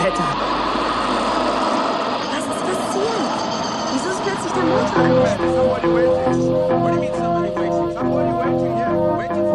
Donnerwetter! Was ist passiert? Wieso ist plötzlich der Motor angesprungen?